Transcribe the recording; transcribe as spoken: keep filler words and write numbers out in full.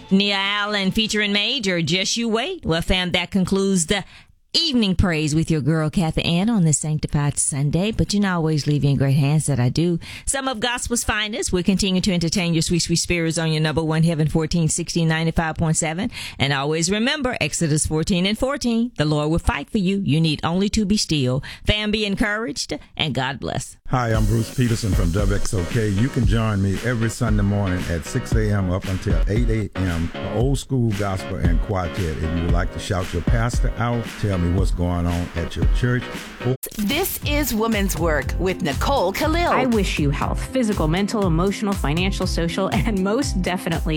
Nia Allen featuring Major, Just You Wait. Well, fam, that concludes the evening praise with your girl, Kathy Ann, on this Sanctified Sunday. But you know, I always leave you in great hands that I do. Some of gospel's finest. We continue to entertain your sweet, sweet spirits on your number one, Heaven fourteen sixteen ninety-five point seven. And always remember, Exodus fourteen and fourteen, the Lord will fight for you. You need only to be still. Fam, be encouraged, and God bless. Hi, I'm Bruce Peterson from W X O K. You can join me every Sunday morning at six a.m. up until eight a.m. for Old School Gospel and Quartet. If you would like to shout your pastor out, tell me what's going on at your church. This is Woman's Work with Nicole Khalil. I wish you health, physical, mental, emotional, financial, social, and most definitely